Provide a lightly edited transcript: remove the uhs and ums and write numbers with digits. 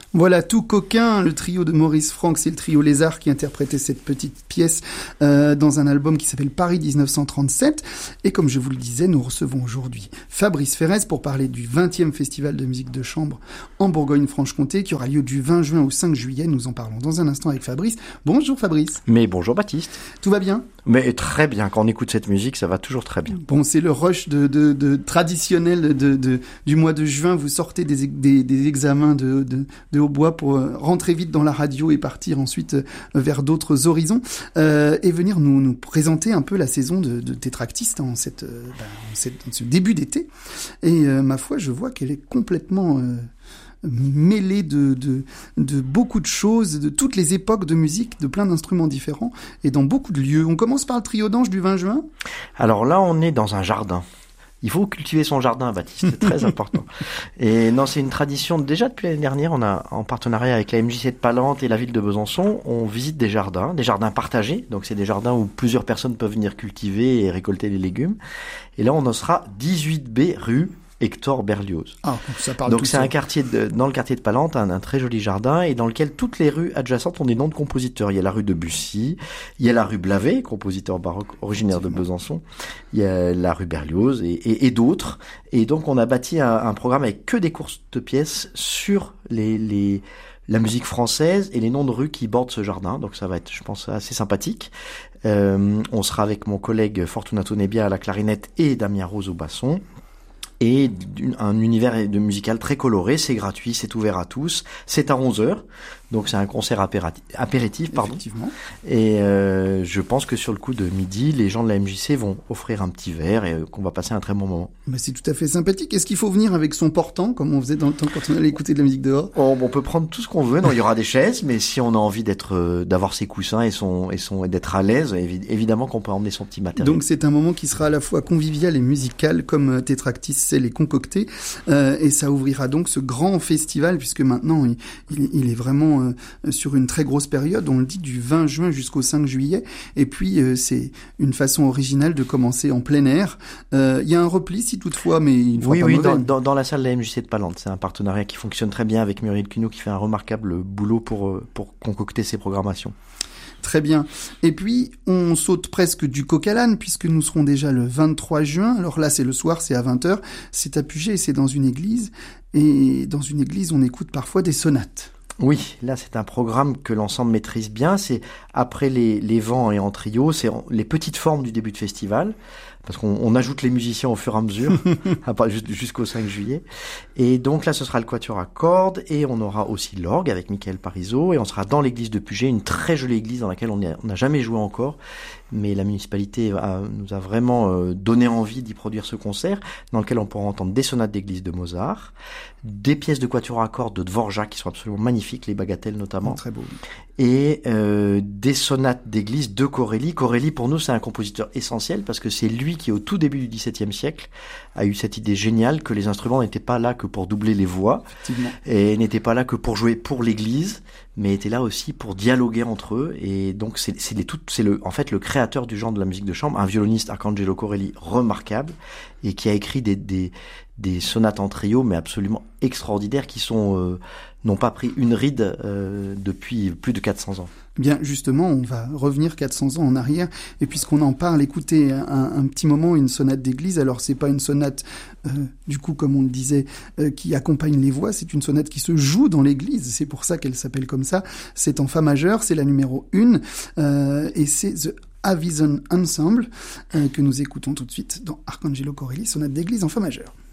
Voilà, Tout coquin, le trio de Maurice Franck, c'est le trio Lézard qui interprétait cette petite pièce dans un album qui s'appelle Paris 1937. Et comme je vous le disais, nous recevons aujourd'hui Fabrice Ferrez pour parler du 20e Festival de musique de chambre en Bourgogne-Franche-Comté qui aura lieu du 20 juin au 5 juillet. Nous en parlons dans un instant avec Fabrice. Bonjour Fabrice. Mais bonjour Baptiste. Tout va bien ? Mais très bien, quand on écoute cette musique, ça va toujours très bien. Bon, c'est le rush de traditionnel du mois de juin. Vous sortez des examens de hautbois pour rentrer vite dans la radio et partir ensuite vers d'autres horizons et venir nous présenter un peu la saison de Tétractiste en ce début d'été. Et ma foi, je vois qu'elle est complètement mêlée de beaucoup de choses, de toutes les époques de musique, de plein d'instruments différents et dans beaucoup de lieux. On commence par le trio d'anges du 20 juin. Alors là, on est dans un jardin. Il faut cultiver son jardin, Baptiste, c'est très important. Et non, c'est une tradition. Déjà depuis l'année dernière, on a, en partenariat avec la MJC de Palente et la ville de Besançon, on visite des jardins partagés. Donc c'est des jardins où plusieurs personnes peuvent venir cultiver et récolter les légumes. Et là, on en sera 18B rue Hector Berlioz. Ah, ça parle donc tout c'est ça. Un quartier dans le quartier de Palente, un très joli jardin, et dans lequel toutes les rues adjacentes ont des noms de compositeurs. Il y a la rue de Bussy, il y a la rue Blavet, compositeur baroque originaire de Besançon, il y a la rue Berlioz et d'autres. Et donc on a bâti un programme avec que des courtes pièces sur la musique française et les noms de rues qui bordent ce jardin. Donc ça va être, je pense, assez sympathique. On sera avec mon collègue Fortunato Nebbia à la clarinette et Damien Rose au basson. Et un univers musical très coloré, c'est gratuit, c'est ouvert à tous, c'est à 11h, donc c'est un concert apéritif, pardon. Effectivement. Et je pense que sur le coup de midi, les gens de la MJC vont offrir un petit verre et qu'on va passer un très bon moment. Mais c'est tout à fait sympathique. Est-ce qu'il faut venir avec son portant, comme on faisait dans le temps quand on allait écouter de la musique dehors ? On peut prendre tout ce qu'on veut, non, il y aura des chaises, mais si on a envie d'avoir ses coussins et d'être à l'aise, évidemment qu'on peut emmener son petit matériel. Donc c'est un moment qui sera à la fois convivial et musical, comme Tétractiste sait les concocter, et ça ouvrira donc ce grand festival, puisque maintenant il est vraiment sur une très grosse période, on le dit du 20 juin jusqu'au 5 juillet, et puis c'est une façon originale de commencer en plein air. Il y a un repli si toutefois, mais il ne fera pas mauvais. Dans la salle de la MJC de Palente, c'est un partenariat qui fonctionne très bien avec Muriel Cuneau, qui fait un remarquable boulot pour concocter ses programmations. Très bien. Et puis, on saute presque du coq à l'âne, puisque nous serons déjà le 23 juin. Alors là, c'est le soir, c'est à 20h. C'est à Puget, c'est dans une église. Et dans une église, on écoute parfois des sonates. Oui, là, c'est un programme que l'ensemble maîtrise bien. C'est après les vents et en trio, c'est les petites formes du début de festival. Parce qu'on ajoute les musiciens au fur et à mesure, jusqu'au 5 juillet. Et donc là, ce sera le quatuor à cordes, et on aura aussi l'orgue avec Michael Parizeau, et on sera dans l'église de Puget, une très jolie église dans laquelle on n'a jamais joué encore, mais la municipalité nous a vraiment donné envie d'y produire ce concert, dans lequel on pourra entendre des sonates d'église de Mozart, des pièces de quatuor à cordes de Dvorak qui sont absolument magnifiques, les bagatelles notamment. Très beau. Et des sonates d'église de Corelli. Corelli, pour nous, c'est un compositeur essentiel parce que c'est lui qui, au tout début du XVIIe siècle, a eu cette idée géniale que les instruments n'étaient pas là que pour doubler les voix et n'étaient pas là que pour jouer pour l'église, mais étaient là aussi pour dialoguer entre eux. Et donc, c'est en fait le créateur du genre de la musique de chambre, un violoniste, Arcangelo Corelli, remarquable, et qui a écrit des sonates en trio, mais absolument extraordinaires, qui n'ont pas pris une ride depuis plus de 400 ans. Bien, justement, on va revenir 400 ans en arrière, et puisqu'on en parle, écoutez un petit moment une sonate d'église. Alors, c'est pas une sonate, du coup, comme on le disait, qui accompagne les voix, c'est une sonate qui se joue dans l'église, c'est pour ça qu'elle s'appelle comme ça. C'est en fa majeur, c'est la numéro 1, et c'est The Avison Ensemble, que nous écoutons tout de suite dans Arcangelo Corelli, sonate d'église en fa majeur.